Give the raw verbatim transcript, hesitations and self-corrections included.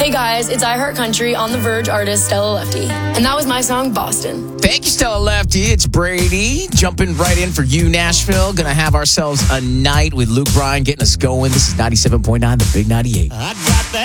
Hey guys, it's I Heart Country on the Verge artist Stella Lefty. And that was my song, Boston. Thank you, Stella Lefty. It's Brady jumping right in for you, Nashville. Gonna have ourselves a night with Luke Bryan getting us going. This is ninety-seven point nine, The Big ninety-eight. I got that.